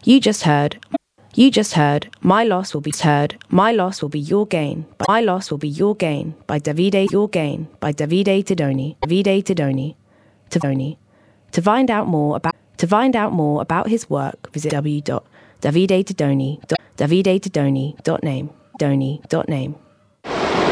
You just heard. You just heard. My loss will be heard. My loss will be your gain. My loss will be your gain by Davide. Your gain by Davide Tedoni. Davide Tedoni. Tedoni. To find out more about his work, visit www.davidetedoni.name.